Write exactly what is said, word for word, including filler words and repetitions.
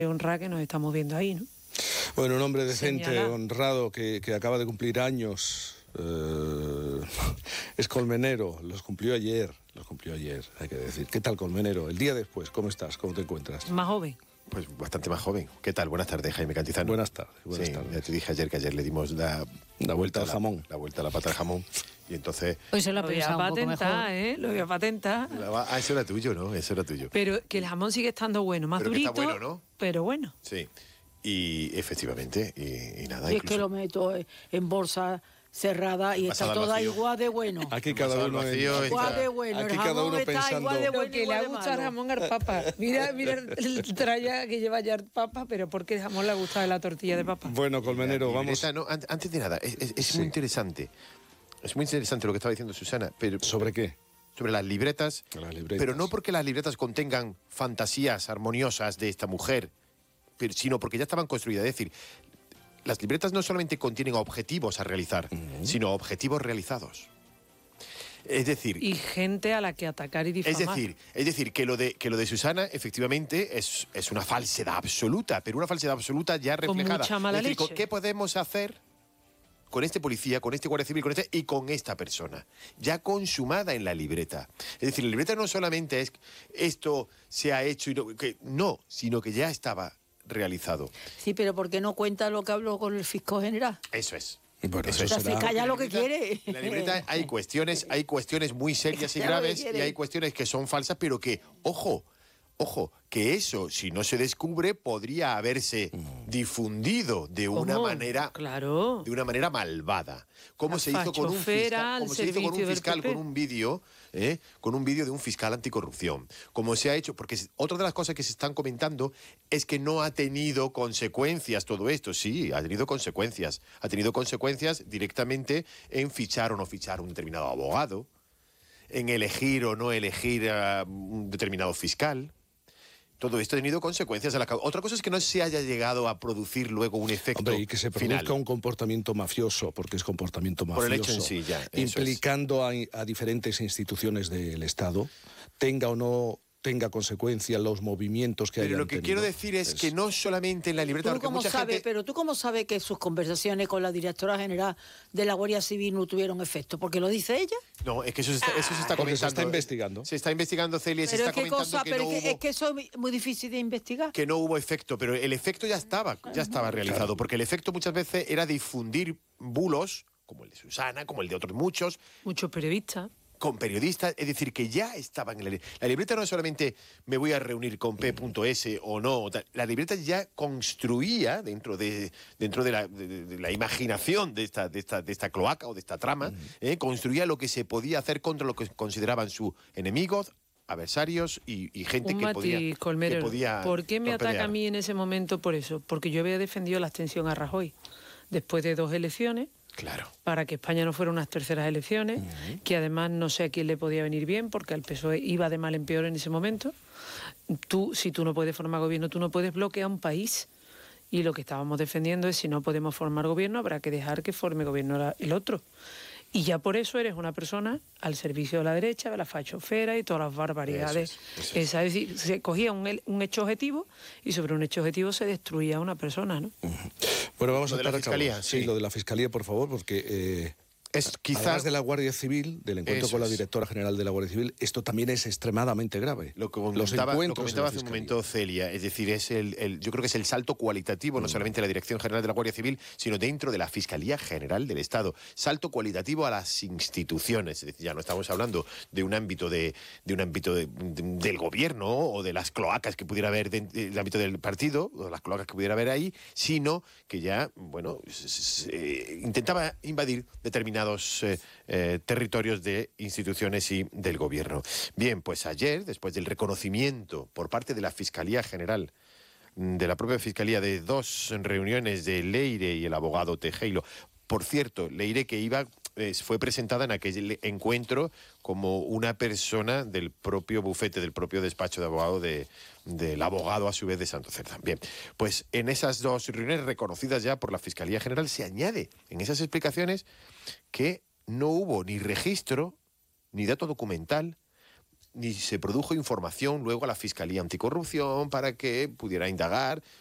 honra que nos estamos viendo ahí, ¿no? Bueno, un hombre decente, Señala. honrado, que, que acaba de cumplir años, eh, es colmenero, los cumplió ayer, los cumplió ayer, hay que decir. ¿Qué tal, colmenero? El día después, ¿cómo estás? ¿Cómo te encuentras? Más joven. Pues bastante más joven. ¿Qué tal? Buenas tardes, Jaime Cantizano. Buenas tardes, buenas sí, tardes. Ya te dije ayer que ayer le dimos la, La vuelta al la- jamón. La vuelta a la pata al jamón. Y entonces... Hoy se lo Lo ha voy a pensado un poco mejor. patentar, ¿eh? Lo voy a patentar. la va- ah, eso era tuyo, ¿no? Eso era tuyo. Pero que el jamón sigue estando bueno, más Pero que durito, está bueno, ¿no? pero bueno. Sí. Y efectivamente, y, y nada, Y es que incluso- lo meto en bolsa cerrada y está Pasada al toda vacío. igual de bueno. Aquí cada Pasado el uno, vacío en- y Igual está- de bueno. aquí El cada jamón uno está pensando- igual de Lo bueno, que le igual ha de gustado el malo. jamón al papa. Mira, mira el tralla que lleva ya el papa, pero porque el jamón le ha gustado la tortilla de papa. Bueno, colmenero, Y vamos... Greta, no, an- antes de nada, es, es- es Sí. muy interesante. Es muy interesante lo que estaba diciendo Susana, pero ¿Sobre qué? sobre las libretas, Las libretas. pero no porque las libretas contengan fantasías armoniosas de esta mujer, pero, sino porque ya estaban construidas. Es decir, las libretas no solamente contienen objetivos a realizar, sino objetivos realizados. Es decir, Y gente a la que atacar y es difamar. decir, es decir que lo de que lo de Susana efectivamente es, es una falsedad absoluta, pero una falsedad absoluta ya Con reflejada. mucha mala es decir, leche. ¿qué podemos hacer con este policía, con este guardia civil, con este y con esta persona? Ya consumada en la libreta. Es decir, la libreta no solamente es esto se ha hecho y no, que, no, sino que ya estaba realizado. Sí, pero ¿por qué no cuenta lo que habló con el fisco general? Eso es. Bueno, Eso eso es. Se será... calla lo que En la libreta- quiere. En la libreta hay cuestiones, hay cuestiones muy serias y Ya lo que graves y quiere. hay cuestiones que son falsas, pero que, ojo, ojo, que eso, si no se descubre, podría haberse difundido de una ¿Cómo? manera Claro. de una manera malvada. Como La se hizo con un fachofera fiscal, al como se hizo con servicio un del fiscal P P. con un vídeo, ¿eh? con un vídeo de un fiscal anticorrupción. Como se ha hecho, porque es- otra de las cosas que se están comentando es que no ha tenido consecuencias todo esto. Sí, ha tenido consecuencias. Ha tenido consecuencias directamente en fichar o no fichar un determinado abogado, en elegir o no elegir a un determinado fiscal. Todo esto ha tenido consecuencias a la causa. Otra cosa es que no se haya llegado a producir luego un efecto Hombre, y que se produzca final. un comportamiento mafioso, porque es comportamiento mafioso. Por el hecho en sí, ya, eso es. implicando a, a diferentes instituciones del Estado, tenga o no tenga consecuencia los movimientos que Pero hayan lo que tenido. quiero decir es que no solamente en la libreta, ¿Tú porque cómo mucha sabes, gente... pero tú cómo sabes que sus conversaciones con la directora general de la Guardia Civil no tuvieron efecto? ¿Porque lo dice ella? No, es que eso se está, eso se está Porque se comentando. está investigando. Se está investigando, Celia, y se Pero está es que comentando cosa, que, pero no es que, hubo, es que eso es muy difícil de investigar. que no hubo efecto, pero el efecto ya estaba, ya estaba realizado, porque el efecto muchas veces era difundir bulos, como el de Susana, como el de otros muchos, Muchos periodistas. con periodistas, es decir, que ya estaban en la libreta. La libreta no es solamente me voy a reunir con P punto S o no, tal. La libreta ya construía dentro de, dentro de, la, de- de la imaginación de esta, de, esta, de esta cloaca o de esta trama, ¿eh? construía lo que se podía hacer contra lo que consideraban sus enemigos, adversarios y, y gente Un que matiz, podía, Colmero. que podía ¿Por qué me ataca torpedear. a mí en ese momento por eso? Porque yo había defendido la abstención a Rajoy después de dos elecciones, Claro. para que España no fuera unas terceras elecciones, que además no sé a quién le podía venir bien, porque al P S O E iba de mal en peor en ese momento. Tú, si tú no puedes formar gobierno, tú no puedes bloquear un país. Y lo que estábamos defendiendo es, si no podemos formar gobierno, habrá que dejar que forme gobierno la- el otro. Y ya por eso eres una persona al servicio de la derecha, de la fachofera y todas las barbaridades. Eso es, eso es. Esa, es decir, se cogía un, el- un hecho objetivo y sobre un hecho objetivo se destruía a una persona, ¿no? Bueno, vamos Lo a de la estar Fiscalía, acabados. Sí, sí. lo de la Fiscalía, por favor, porque... eh, Es quizás Además de la Guardia Civil, del encuentro Eso con la es. directora general de la Guardia Civil, esto también es extremadamente grave. Lo que Los comentaba, lo encuentros comentaba en hace la un Fiscalía. momento Celia, es decir, es el, el- yo creo que es el salto cualitativo, no solamente de la Dirección General de la Guardia Civil, sino dentro de la Fiscalía General del Estado. Salto cualitativo a las instituciones, es decir, ya no estamos hablando de un ámbito de, de un ámbito de- de- del gobierno o de las cloacas que pudiera haber dentro del ámbito del partido, o las cloacas que pudiera haber ahí, sino que ya, bueno, se- se- intentaba invadir determinados eh, eh, territorios de instituciones y del gobierno. Bien, pues ayer, después del reconocimiento por parte de la Fiscalía General, mm, de la propia Fiscalía, de dos reuniones de Leire y el abogado Tejero. Por cierto, Leire que iba, eh, fue presentada en aquel encuentro como una persona del propio bufete, del propio despacho de abogado de, del abogado a su vez de Santo Cerdán. Bien, pues en esas dos reuniones reconocidas ya por la Fiscalía General se añade en esas explicaciones que no hubo ni registro, ni dato documental ni se produjo información luego a la Fiscalía Anticorrupción para que pudiera indagar